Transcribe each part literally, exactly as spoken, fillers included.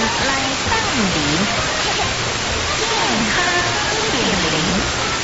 来帮您，健康一点零。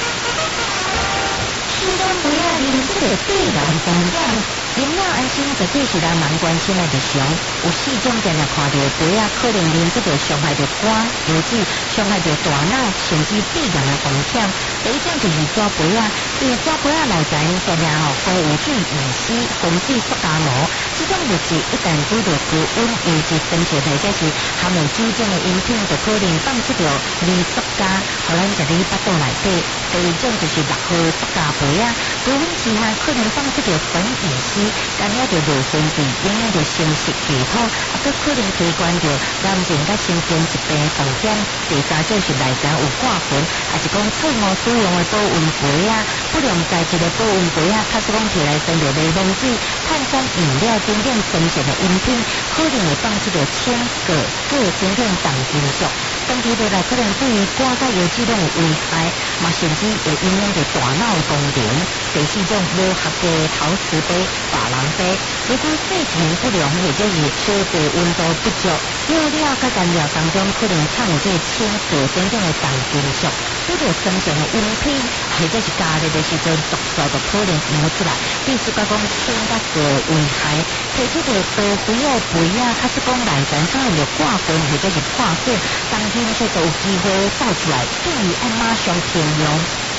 心中不要啉这个对人风险，饮料安心绝对是咱人关心的日常。有四种定定看到杯啊，可能啉这个伤害到肝，尤其伤害到大脑，甚至肺炎的风险。第一种就是纸杯啊，因为纸杯啊内在定定吼高有水乙烯，防止塑胶膜。这种物质一旦遇到高温，尤其生气或者是含有酒精的饮品，就可能放出着二塑胶，互咱食伫腹肚内底。第二种就是六号塑胶杯啊，高温时下可能放出着苯乙烯，干扰着内分泌，影响着生殖系统，啊，佫可能提悬着癌症甲神经疾病的风险。第三种是内在有挂痕，还是讲错误使用的保温杯啊，不良材质的保温杯啊，假使讲摕来装着柠檬水、碳酸饮料等等酸性的饮品，可能会放出着铅、铬、铬等等重金属。长期落来可能对于肝甲油脂拢有危害，嘛甚至会影响着大脑功能。第四种无合格的陶瓷杯、珐琅杯，如果水平不良或者是设备温度不足，料料甲原料当中可能掺有这铅、铬等等的重金属，遇到酸性的饮品或者是加热的时阵，毒素就可能流出来。第四个讲铅甲铬危害，提出着多水的杯啊，假使讲内层上有挂痕或者是破损，当天却都有机会爆出来，建议按马上停用。